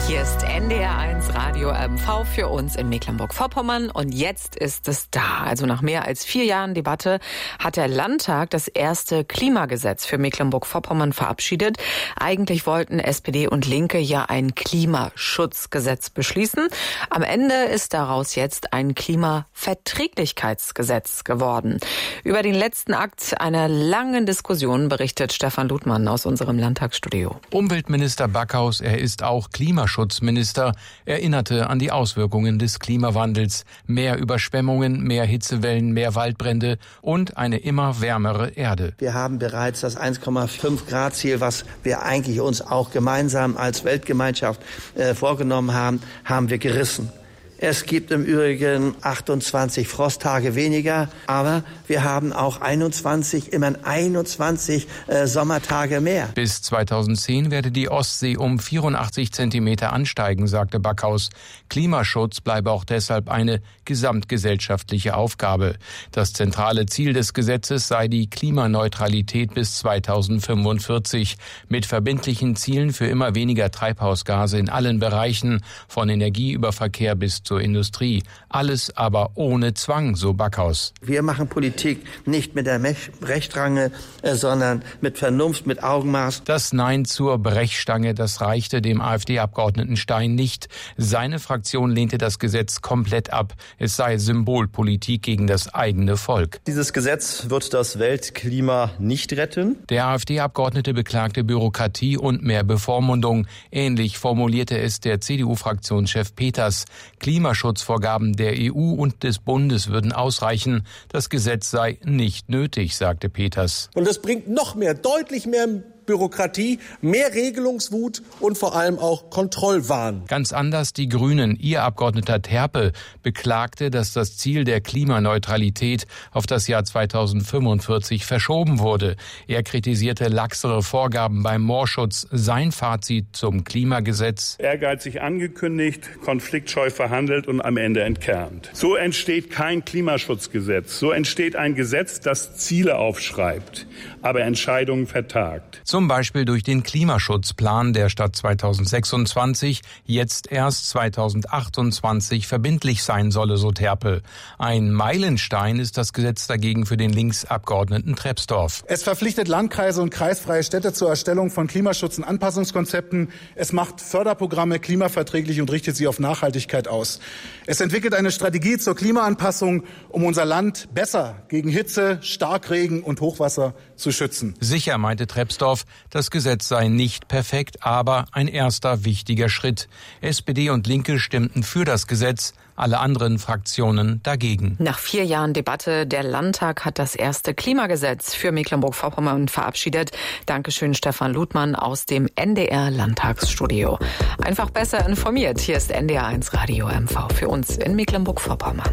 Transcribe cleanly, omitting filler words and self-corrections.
Hier ist NDR1 Radio MV für uns in Mecklenburg-Vorpommern und jetzt ist es da. Also nach mehr als 4 Jahren Debatte hat der Landtag das erste Klimagesetz für Mecklenburg-Vorpommern verabschiedet. Eigentlich wollten SPD und Linke ja ein Klimaschutzgesetz beschließen. Am Ende ist daraus jetzt ein Klimaverträglichkeitsgesetz geworden. Über den letzten Akt einer langen Diskussion berichtet Stefan Ludmann aus unserem Landtagsstudio. Umweltminister Backhaus, er ist auch Klimaschutzminister, erinnerte an die Auswirkungen des Klimawandels. Mehr Überschwemmungen, mehr Hitzewellen, mehr Waldbrände und eine immer wärmere Erde. Wir haben bereits das 1,5 Grad Ziel, was wir eigentlich uns auch gemeinsam als Weltgemeinschaft vorgenommen haben wir gerissen. Es gibt im Übrigen 28 Frosttage weniger, aber wir haben auch immerhin 21 Sommertage mehr. Bis 2010 werde die Ostsee um 84 Zentimeter ansteigen, sagte Backhaus. Klimaschutz bleibe auch deshalb eine gesamtgesellschaftliche Aufgabe. Das zentrale Ziel des Gesetzes sei die Klimaneutralität bis 2045 mit verbindlichen Zielen für immer weniger Treibhausgase in allen Bereichen, von Energie über Verkehr bis zur Industrie. Alles aber ohne Zwang, so Backhaus. Wir machen Politik nicht mit der Brechstange, sondern mit Vernunft, mit Augenmaß. Das Nein zur Brechstange, das reichte dem AfD-Abgeordneten Stein nicht. Seine Fraktion lehnte das Gesetz komplett ab. Es sei Symbolpolitik gegen das eigene Volk. Dieses Gesetz wird das Weltklima nicht retten. Der AfD-Abgeordnete beklagte Bürokratie und mehr Bevormundung. Ähnlich formulierte es der CDU-Fraktionschef Peters. Klimaschutzvorgaben der EU und des Bundes würden ausreichen. Das Gesetz sei nicht nötig, sagte Peters. Und es bringt noch mehr, deutlich mehr Bürokratie, mehr Regelungswut und vor allem auch Kontrollwahn. Ganz anders die Grünen. Ihr Abgeordneter Terpe beklagte, dass das Ziel der Klimaneutralität auf das Jahr 2045 verschoben wurde. Er kritisierte laxere Vorgaben beim Moorschutz. Sein Fazit zum Klimagesetz: ehrgeizig angekündigt, konfliktscheu verhandelt und am Ende entkernt. So entsteht kein Klimaschutzgesetz. So entsteht ein Gesetz, das Ziele aufschreibt, aber Entscheidungen vertagt. Zum Beispiel durch den Klimaschutzplan, der statt 2026 jetzt erst 2028 verbindlich sein solle, so Terpe. Ein Meilenstein ist das Gesetz dagegen für den Linksabgeordneten Trepsdorf. Es verpflichtet Landkreise und kreisfreie Städte zur Erstellung von Klimaschutz- und Anpassungskonzepten. Es macht Förderprogramme klimaverträglich und richtet sie auf Nachhaltigkeit aus. Es entwickelt eine Strategie zur Klimaanpassung, um unser Land besser gegen Hitze, Starkregen und Hochwasser zu schützen. Sicher, meinte Trepsdorf, das Gesetz sei nicht perfekt, aber ein erster wichtiger Schritt. SPD und Linke stimmten für das Gesetz, alle anderen Fraktionen dagegen. Nach 4 Jahren Debatte, der Landtag hat das erste Klimagesetz für Mecklenburg-Vorpommern verabschiedet. Dankeschön, Stefan Ludmann aus dem NDR-Landtagsstudio. Einfach besser informiert. Hier ist NDR1 Radio MV für uns in Mecklenburg-Vorpommern.